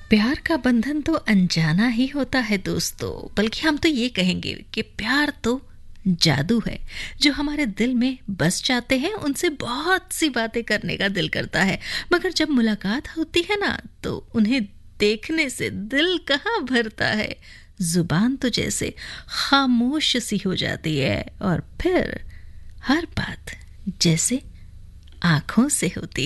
प्यार का बंधन तो अनजाना ही होता है दोस्तों, बल्कि हम तो ये कहेंगे कि प्यार तो जादू है जो हमारे दिल में बस जाते हैं। उनसे बहुत सी बातें करने का दिल करता है, मगर जब मुलाकात होती है ना, तो उन्हें देखने से दिल कहाँ भरता है। जुबान तो जैसे खामोश सी हो जाती है, और फिर हर बात जैसे आंखों से होती